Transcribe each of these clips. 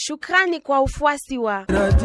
Shukrani kwa ufuasi wa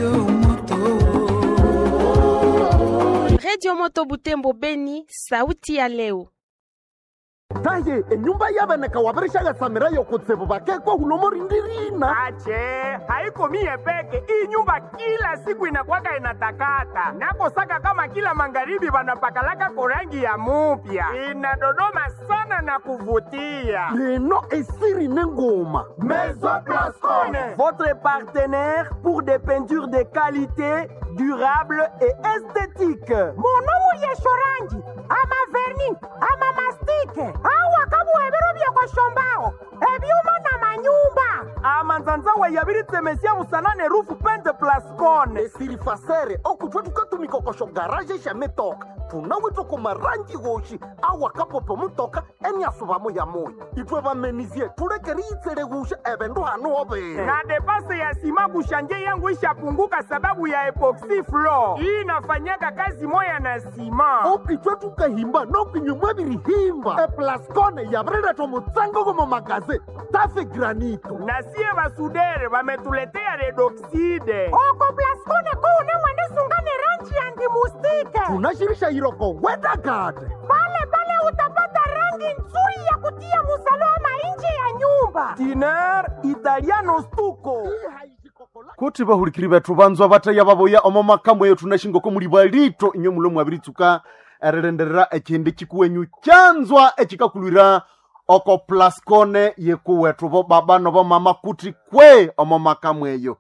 Radio Moto Butembo Beni, sauti ya leo. Taye, enyumba yabaneka wabarishaga samira yokutsebo bakeko hulomori ndirina. Ache, haiko mie peke. Hii nyumba kila siku inakuwaka inatakata. Nako saka kama kila magharibi wanapakalaka korangi ya mupya. Inadodoma sana na kuvutia. Leno esiri nengoma. Maison Blascone, votre partenaire pour des peintures de qualité, durable et esthétique. Monomu yeshorangi, ama verni, ama mastike. Awa kabu ebero bya kwa shombao. Ebyuma na manyumba. Amanzanza wa yabiri temesia musanane rufu pente Blascone. Esiri fasere okutwa tukatumika kosho garage sha metoka. Tunawito kumarangi goshi awa kapopo mutoka eni asubamo ya moyo. Itwe bamenizie tulekeri itsere gusha ebendo hano obe. Na depase ya sima kushanje yangu ishapunguka sababu ya epoxy floor. Hii inafanyaka kazi moya na sima. Okitwa tukahimba no kinyumwa birihimba. Blascone yabrera tomutsango gomo magaze. Tafe granito. Na sie basudere bametuletea redoxide. Oko Blascone kuune mwende sungane rangi anti-mustike. Tunashirisha iroko weta gade. Pale utapata rangi nzuri ya kutia musalama nje ya nyumba. Tiner italiano stuko. Kuti bahurikiri bethu banzwa bataya baboya omama kamwe yetu nashingo ko muri balito inyo mulomu abiritsuka ererenderera ekindi kikuwenyu kyanzwa ekikakulira oko Blascone yekuwethu bo baba no bo mama kuti kwe omama kamweyo.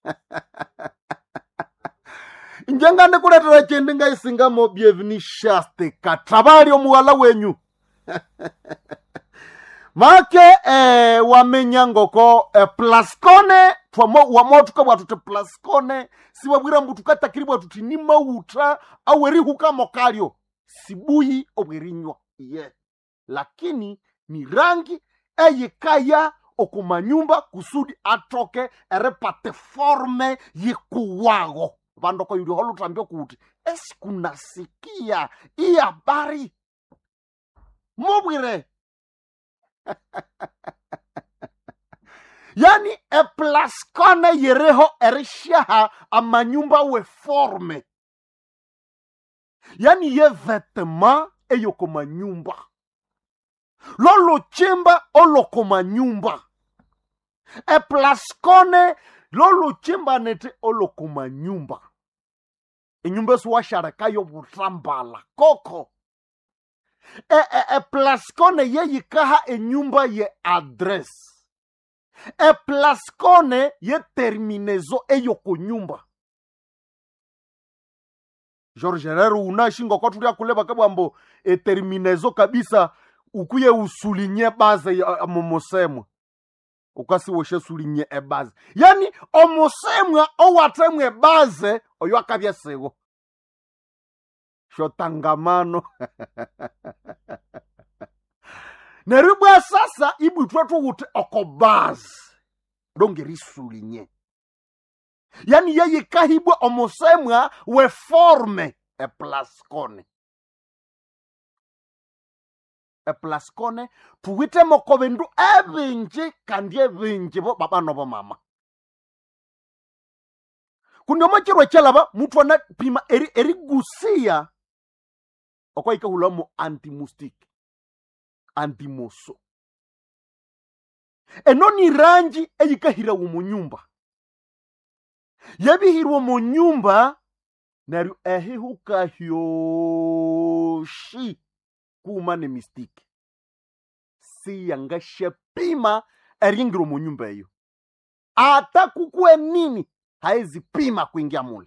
Njengande kuletera ekindi ngaisinga mo bienvenue shaste katabali omuwala wenyu. Make wamenya ngoko Blascone twamo wamotuka bwatute Blascone siwabwira mbutu katakiri bwatuti ni mauta aweri hukamo kalyo sibuyi obwerinywa lakini ni rangi eyikaya okumanyumba kusudi atoke erepate forme yikuwago bandoko yuli holu tambio kuti esikunasikia habari mobwire. Yani Blascone yereho erishaha amanyumba we forme. Yani ye vetema eyoko manyumba. Lolo chimba oloko manyumba. Blascone lolo chimba nete oloko manyumba. Enyumba suwa sharakayo butambala koko. Blascone ye yikaha enyumba ye adres. Blascone ye terminezo eyoko nyumba. George Herrero unashingo kwa tulia kuleba kabambo terminezo kabisa ukuye usulinye base ya momosemwa. Ukasi woshe sulinye base. Yani omosemwa owatemwe base oyo akabya sego. Shotangamano. Neribwa sasa ibu twetu wote okobaz dongeri sulinye. Yani yeye kahibwa omosemwa we forme Blascone. Blascone tuwite mokobendu ebinji kandi ebinji bo baba no bo mama. Kundi omachirwe chalaba mutu wana pima erigusia okwa ikahulamo anti-mustique. Antimoso. Enoni rangi eyikahira wo munyumba. Yabihirwa mu nyumba naru ehihuka hyoshi kuma ne mistake. Si yanga shepima eringiro mu nyumba hiyo. Ata kukue nini haezi pima kuingia mule.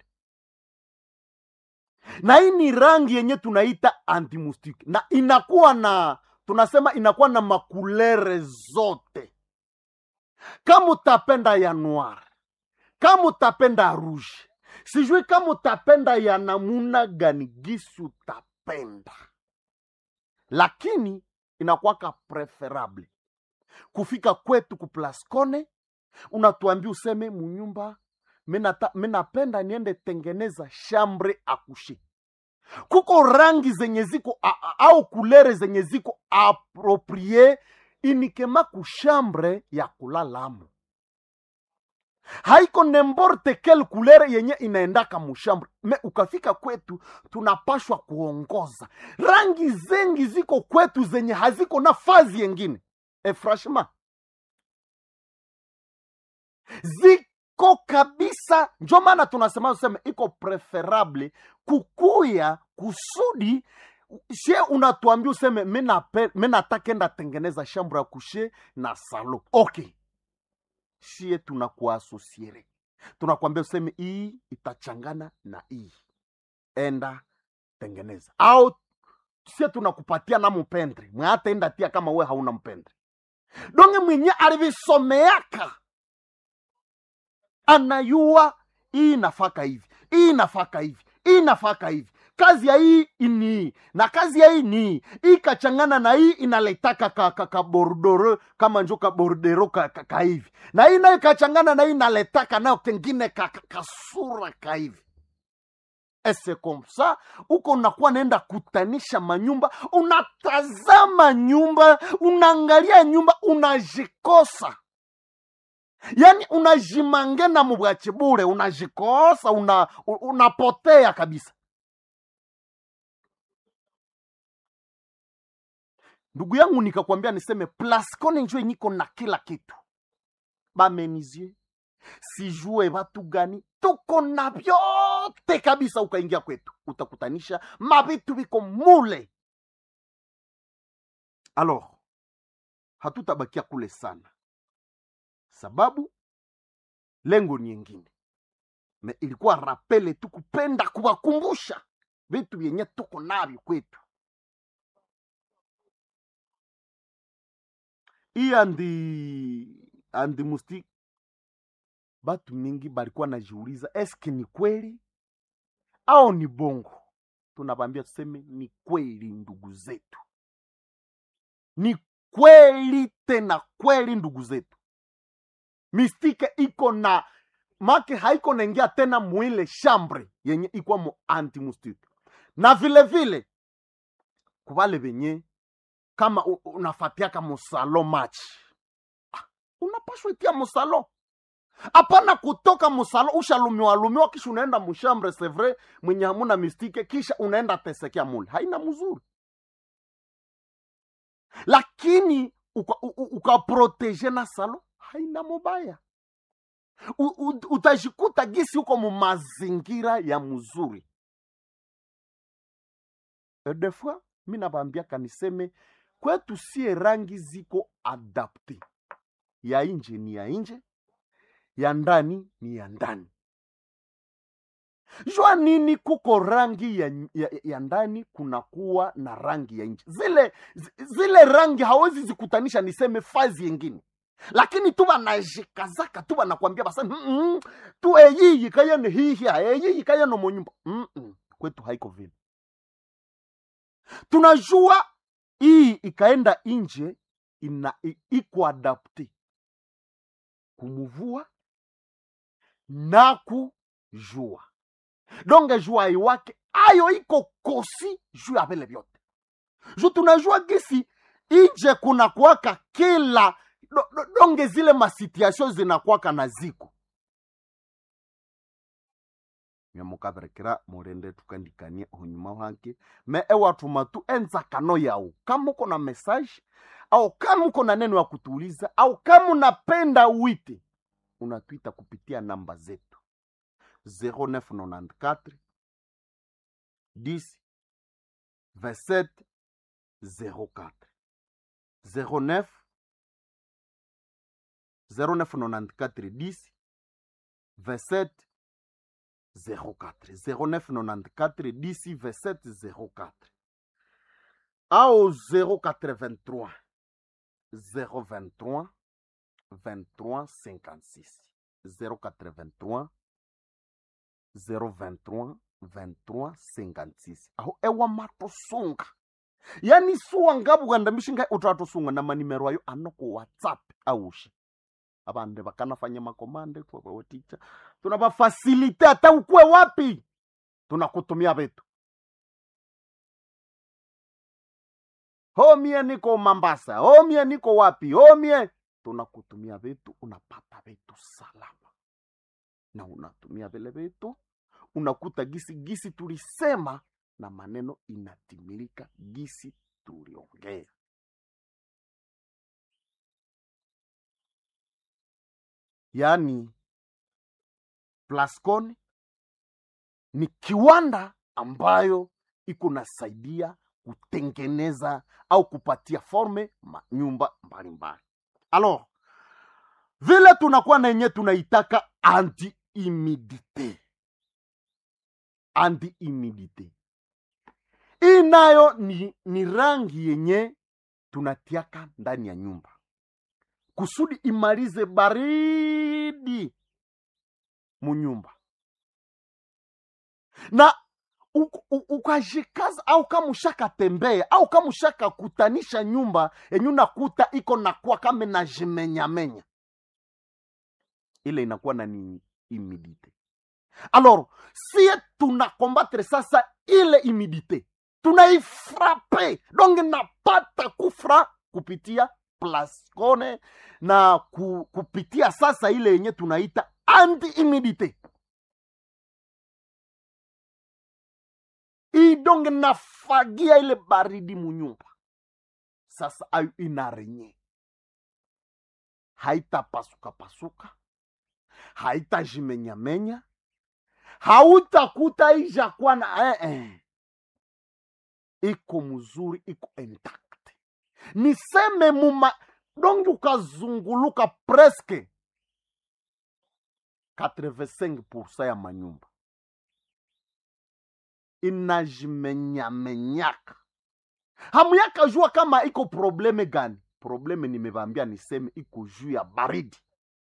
Na hii ni rangi yenye tunaita anti-mustique. Na inakuwa na tunasema inakuwa na makulere zote. Kama utapenda ya noir, kama utapenda rouge, sijui kama utapenda ya namuna gani gisi utapenda. Lakini inakuwa preferable. Kufika kwetu ku Blascone, unatuambia useme munyumba, minapenda niende tengeneza chambre à coucher. Kuko rangi zenye ziko au kulere zenye ziko approprié inikema ku chambre ya kulalamo. haiko n'importe quelle couleur yenye inaendaka mushambre. Me ukafika kwetu tunapashwa kuongoza rangi zengi ziko kwetu zenye haziko na fazi yengine. Franchement ziko kabisa. Ndio maana tunasema iko preferable kukuya kusudi she unatuambia useme mimi natakenda tengeneza chambre ya kushe na salon. Okay, shie tunakuasosiere, tunakwambia useme hii itachangana na hii, enda tengeneza. Au shie tunakupatia na mpendre mwata enda tia kama we hauna mpendre. Donge mwenye alivisomeaka anayua hii nafaka hivi, hii nafaka hivi, hii nafaka hivi, kazi ya hii ini na kazi ya hii ni hii kachangana na hii inaletaka ka bordoro kama njoka bordero ka hivi, na hii nayo kachangana na hii inaletaka nayo kengine kasura ka hivi. Ese komsa uko unakuwa naenda kutanisha manyumba, unatazama nyumba, unaangalia nyumba, unajikosa. Yani unajimangena mubwachi bure, unajikosa, unapotea kabisa. Ndugu yangu nikakwambia niseme Plascone njoo niko na kila kitu. Bamenizie sijue watu gani tuko na vyote kabisa. Ukaingia kwetu utakutanisha mabitu biko mule. Alors hatutabakia kule sana, sababu lengo ni nyingine. Me ilikuwa rapele tu kupenda kuwakumbusha vitu vyenye tuko navyo kwetu. Hii andi musti batu mingi balikuwa najiuliza eske ni kweli au ni bongo. Tunabambia tuseme ni kweli ndugu zetu, ni kweli tena kweli ndugu zetu. Mistike iko na make haiko naingia tena mwile chambre yenye iko mo anti-mustike. Na vile vile kubale benye kama unafatiaka musalo match, unapashwa itia musalo. Apana kutoka musalo ushalumiwa kisha unaenda mushambre, c'est vrai mwenye hamuna mistike, kisha unaenda tesekea mule. Haina mzuri. Lakini ukaprotege na salo, haina mubaya. Utajikuta gisi uko mu mazingira ya mzuri. Des fois mimi nabambia kaniseme kwetu sie rangi ziko adapte. Ya nje ni ya nje, ya ndani ni ya ndani. Jua nini kuko rangi ya ndani, kunakuwa na rangi ya nje. Zile rangi hawezi zikutanisha niseme fazi yengine. Lakini tuba najikazaka, tuba nakwambia basa tu eyi kaya ni hihia, eyi kaya no monyumba. Kwetu haiko vile. Tunajua hii ikaenda nje iko adapte kumuvua na kujua. Donge jua iwake ayo iko kosi juu ya vile vyote. Juu tunajua gisi nje kuna kuwaka kila donge zile masituation zinakuwaka na ziko. Nyamukaberekera murende tukandikania hunyuma wake. Me ewa tumatu enza kano yao. Kama uko na message au kama uko na neno ya kutuuliza au kama unapenda uite, unatuita kupitia namba zetu 0994 10 27 04 0994 10 27 04 0994 10 27 04 au 083 023 23 56 083 023 23 56 au ewa matosunga. Yani suwa ngabu gandamishinga utatosunga na manimero ayo anoko WhatsApp aushi. Abande bakanafanya makomande kwa teacher. Tunabafasilite hata ukue wapi. Tunakutumia vitu. Homie niko Mambasa, homie niko wapi, homie tunakutumia vitu, unapata vitu salama. na unatumia vile vitu, unakuta gisi tulisema na maneno inatimilika gisi tuliongea. Yaani Plascon ni kiwanda ambayo iko nasaidia kutengeneza au kupatia forme manyumba mbalimbali. Alors, vile tunakuwa na yenye tunaitaka anti-humidite. Anti-humidite inayo ni rangi yenye tunatiaka ndani ya nyumba kusudi imalize baridi munyumba. Na ukajikaza au kama ushaka tembea au kama ushaka kutanisha nyumba yenye unakuta iko nakuwa kama na jimenyamenya, ile inakuwa na ni humidite. Alors, si tunakombattre sasa ile humidite, tunaifrape, donc napata kufra kupitia Plascon na kupitia sasa ile yenye tunaita anti-humidite. Idonge nafagia ile baridi munyumba. Sasa ayu inarenye. Haita pasuka, haita jimenyamenya, hautakuta ija kwa na iko mzuri, iko intact. Niseme donge ukazunguluka presque 85% ya manyumba inajimenyamenyaka. Hamuyaka jua kama iko probleme gani? Probleme nimevambia niseme iko juu ya baridi.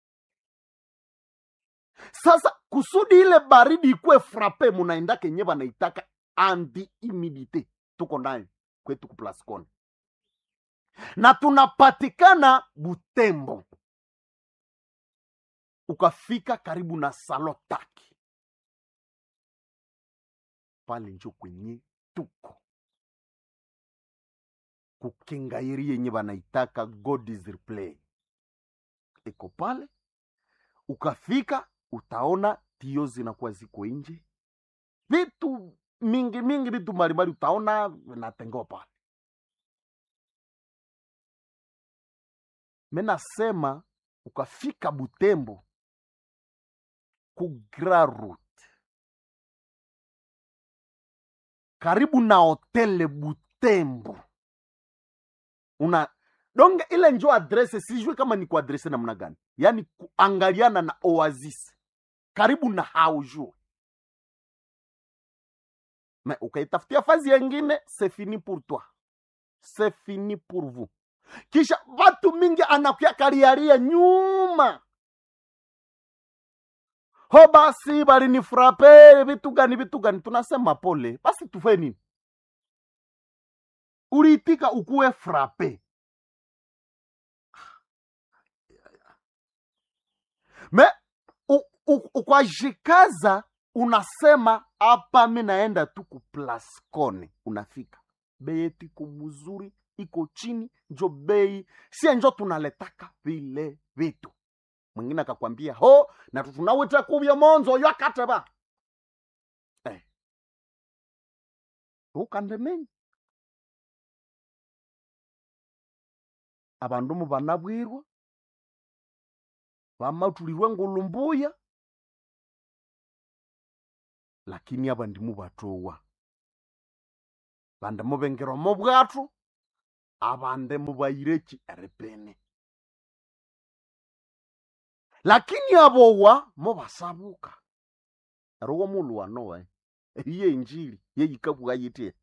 Sasa kusudi ile baridi ikue frappe, munaenda kenye banaitaka anti-humidite. Tuko ndani kwetu ku Plascon. Na tunapatikana Butembo. Ukafika karibu na Salotaki, pale njo kwenye tuko kukengairi yenye banaitaka God is replay. Iko pale, ukafika utaona tio zinakuwa ziko nje, vitu mingi vitu mbalimbali utaona vinatengewa pale. Mena sema ukafika Butembo ku Grand Route karibu na Hotel Butembo, donge ile njo adrese, sijui kama ni ku adrese namna gani, yani kuangaliana na Oasis karibu na Haujue. Mais ukaitafutia fazi yengine, c'est fini pour toi, c'est fini pour vous. Kisha watu mingi anakuya kariaria nyuma, ho basi bali ni frappe vitu gani. Tunasema pole, basi tufe nini? Uliitika ukuwe frappe. Me ukwajikaza unasema hapa mimi naenda tu ku Plascon. Unafika bei iko mzuri, iko chini, njo bei si njo tunaletaka vile vitu. Mwingine akakwambia ho na tunawita kubya monzo yakateba ukandemeni abandu mu banabwirwa bamatulirwe ngulumbuya, lakini abandi mu batowa bande mu bengero mu bwatu, abande mu bayireki erepene, lakini abowa mu basabuka. Roho mulu wanoe iye injili ye yikabuga yite